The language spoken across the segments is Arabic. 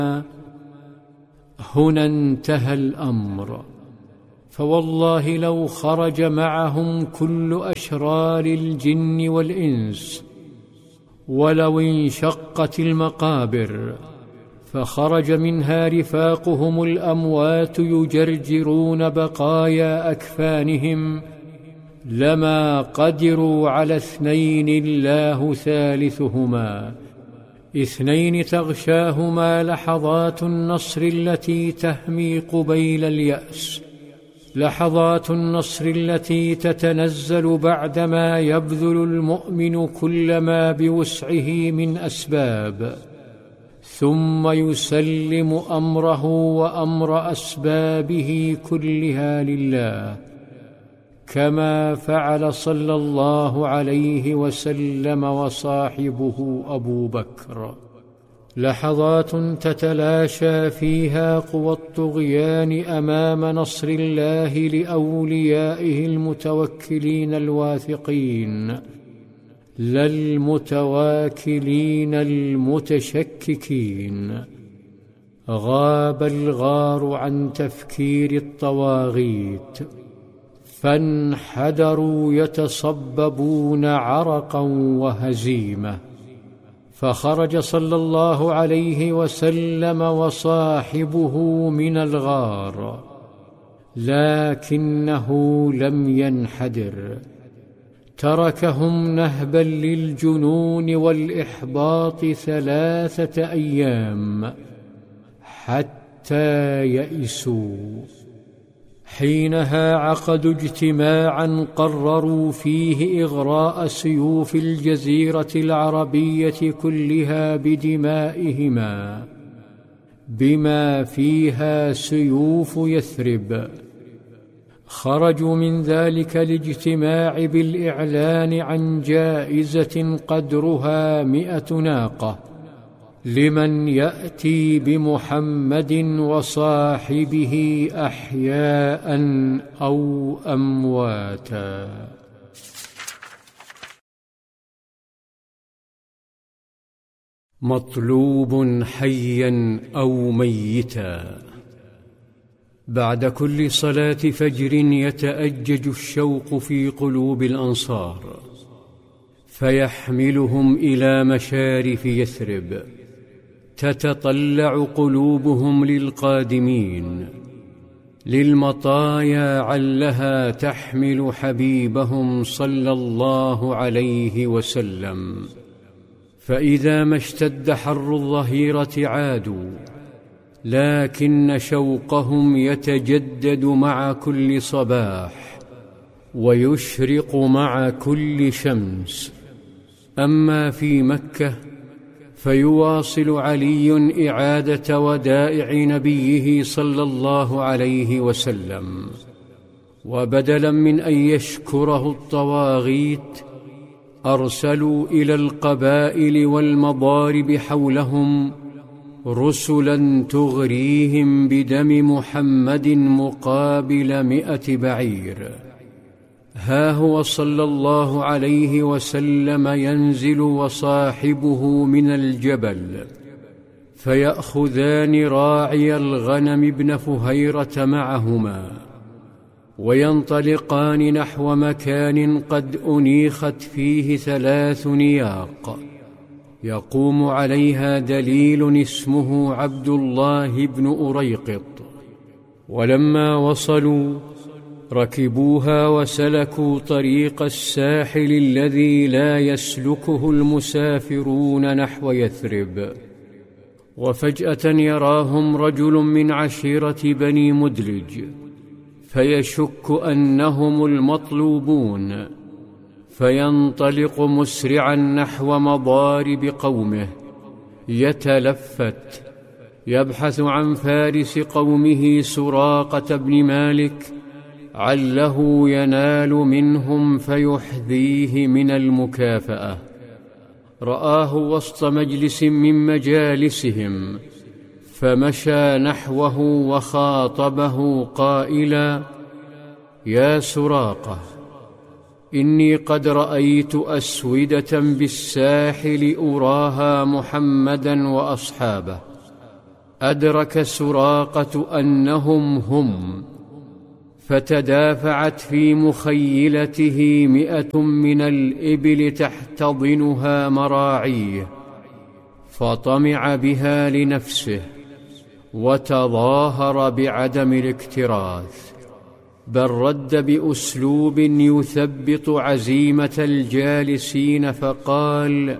هنا انتهى الأمر، فوالله لو خرج معهم كل أشرار الجن والإنس، ولو انشقت المقابر فخرج منها رفاقهم الأموات يجرجرون بقايا أكفانهم، لما قدروا على 2 الله ثالثهما، 2 تغشاهما لحظات النصر التي تهمي قبيل اليأس، لحظات النصر التي تتنزل بعدما يبذل المؤمن كل ما بوسعه من أسباب، ثم يسلم أمره وأمر أسبابه كلها لله، كما فعل صلى الله عليه وسلم وصاحبه أبو بكر. لحظات تتلاشى فيها قوى الطغيان أمام نصر الله لأوليائه المتوكلين الواثقين، لا المتواكلين المتشككين. غاب الغار عن تفكير الطواغيت، فانحدروا يتصببون عرقا وهزيمة، فخرج صلى الله عليه وسلم وصاحبه من الغار، لكنه لم ينحدر، تركهم نهبا للجنون والإحباط 3 أيام حتى يئسوا. حينها عقدوا اجتماعا قرروا فيه إغراء سيوف الجزيرة العربية كلها بدمائهما، بما فيها سيوف يثرب. خرجوا من ذلك الاجتماع بالإعلان عن جائزة قدرها 100 ناقة لمن يأتي بمحمد وصاحبه أحياء أو أمواتا. مطلوب حيا أو ميتا. بعد كل صلاة فجر يتأجج الشوق في قلوب الأنصار، فيحملهم إلى مشارف يثرب، تتطلع قلوبهم للقادمين، للمطايا علها تحمل حبيبهم صلى الله عليه وسلم. فإذا ما اشتد حر الظهيرة عادوا، لكن شوقهم يتجدد مع كل صباح ويشرق مع كل شمس. أما في مكة فيواصل علي إعادة ودائع نبيه صلى الله عليه وسلم، وبدلا من أن يشكره الطواغيت أرسلوا إلى القبائل والمضارب حولهم رسلا تغريهم بدم محمد مقابل 100 بعير. ها هو صلى الله عليه وسلم ينزل وصاحبه من الجبل، فيأخذان راعي الغنم ابن فهيرة معهما، وينطلقان نحو مكان قد أنيخت فيه 3 نياق يقوم عليها دليل اسمه عبد الله بن أريقط. ولما وصلوا ركبوها وسلكوا طريق الساحل الذي لا يسلكه المسافرون نحو يثرب. وفجأة يراهم رجل من عشيرة بني مدلج، فيشك أنهم المطلوبون، فينطلق مسرعا نحو مضارب قومه، يتلفت يبحث عن فارس قومه سراقة بن مالك عله ينال منهم فيحذيه من المكافأة. رآه وسط مجلس من مجالسهم، فمشى نحوه وخاطبه قائلا: يا سراقة، إني قد رأيت أسودة بالساحل أراها محمدا وأصحابه، أدرك سراقة أنهم هم، فتدافعت في مخيلته 100 من الإبل تحتضنها مراعيه، فطمع بها لنفسه وتظاهر بعدم الاكتراث، بل رد بأسلوب يثبط عزيمة الجالسين فقال: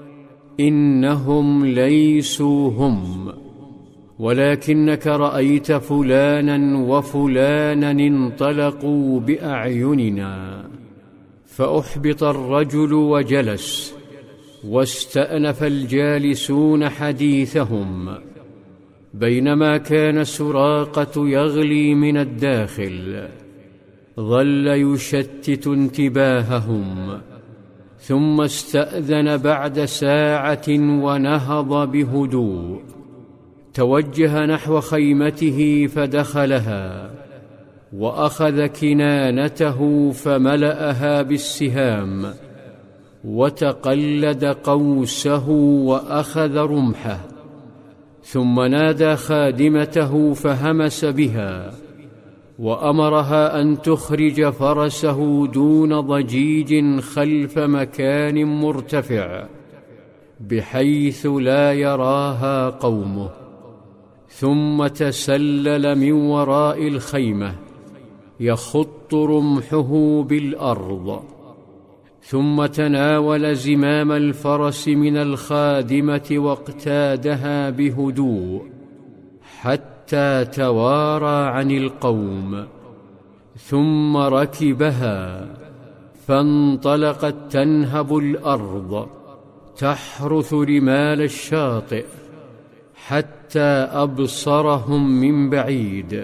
إنهم ليسوا هم، ولكنك رأيت فلانا وفلانا انطلقوا بأعيننا. فأحبط الرجل وجلس، واستأنف الجالسون حديثهم، بينما كان سراقة يغلي من الداخل. ظل يشتت انتباههم، ثم استأذن بعد ساعة ونهض بهدوء، توجه نحو خيمته فدخلها، وأخذ كنانته فملأها بالسهام، وتقلد قوسه وأخذ رمحه، ثم نادى خادمته فهمس بها، وأمرها أن تخرج فرسه دون ضجيج خلف مكان مرتفع بحيث لا يراها قومه، ثم تسلل من وراء الخيمة يخط رمحه بالأرض، ثم تناول زمام الفرس من الخادمة واقتادها بهدوء حتى توارى عن القوم، ثم ركبها فانطلقت تنهب الأرض تحرث رمال الشاطئ حتى أبصرهم من بعيد،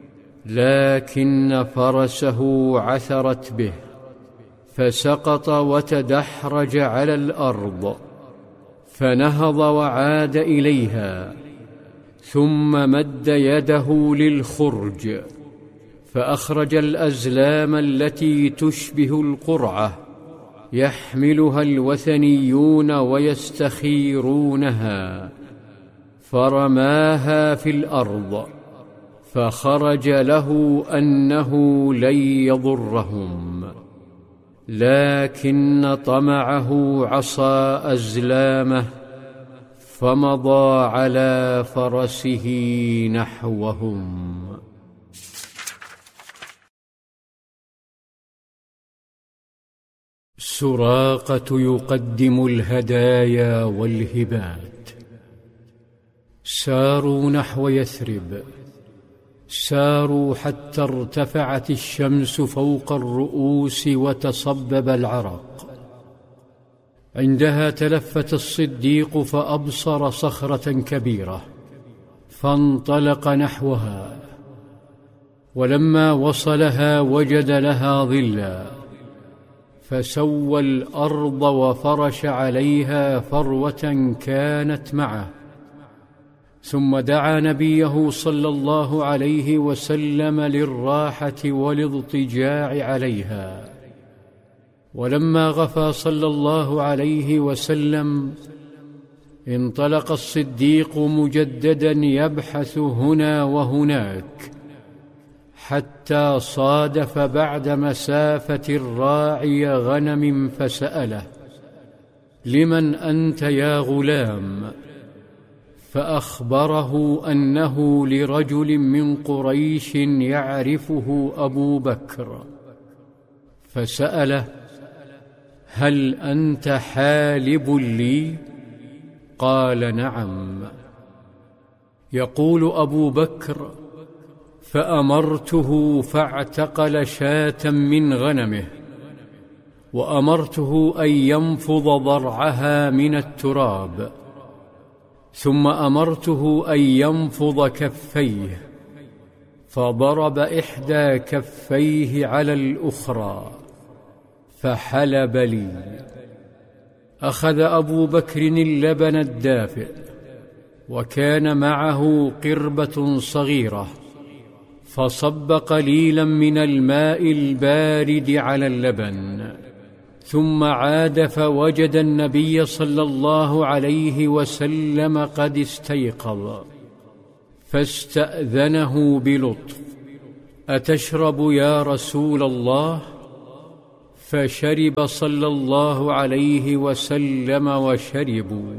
لكن فرسه عثرت به فسقط وتدحرج على الأرض، فنهض وعاد إليها، ثم مد يده للخرج فأخرج الأزلام التي تشبه القرعة يحملها الوثنيون ويستخيرونها، فرماها في الأرض، فخرج له أنه لن يضرهم، لكن طمعه عصى أزلامه فمضى على فرسه نحوهم. سراقة يقدم الهدايا والهبات. ساروا نحو يثرب، ساروا حتى ارتفعت الشمس فوق الرؤوس وتصبب العرق. عندها تلفت الصديق فأبصر صخرة كبيرة، فانطلق نحوها، ولما وصلها وجد لها ظلا، فسوى الأرض وفرش عليها فروة كانت معه، ثم دعا نبيه صلى الله عليه وسلم للراحة والاضطجاع عليها. ولما غفى صلى الله عليه وسلم انطلق الصديق مجددا يبحث هنا وهناك، حتى صادف بعد مسافة الراعي غنم فسأله: لمن أنت يا غلام؟ فأخبره أنه لرجل من قريش يعرفه أبو بكر، فسأله: هل أنت حالب لي؟ قال: نعم. يقول أبو بكر: فأمرته فاعتقل شاة من غنمه، وأمرته أن ينفض ضرعها من التراب، ثم أمرته أن ينفض كفيه، فضرب إحدى كفيه على الأخرى فحلب لي. أخذ أبو بكر اللبن الدافئ، وكان معه قربة صغيرة، فصب قليلا من الماء البارد على اللبن، ثم عاد فوجد النبي صلى الله عليه وسلم قد استيقظ، فاستأذنه بلطف: أتشرب يا رسول الله؟ فشرب صلى الله عليه وسلم وشربوا.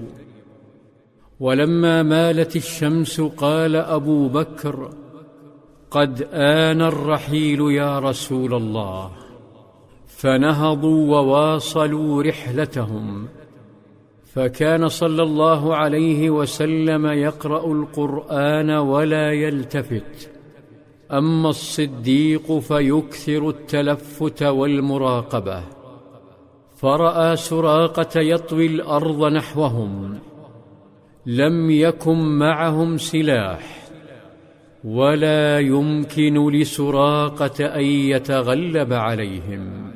ولما مالت الشمس قال أبو بكر: قد آن الرحيل يا رسول الله. فنهضوا وواصلوا رحلتهم، فكان صلى الله عليه وسلم يقرأ القرآن ولا يلتفت، أما الصديق فيكثر التلفت والمراقبة. فرأى سراقة يطوي الأرض نحوهم، لم يكن معهم سلاح، ولا يمكن لسراقة أن يتغلب عليهم.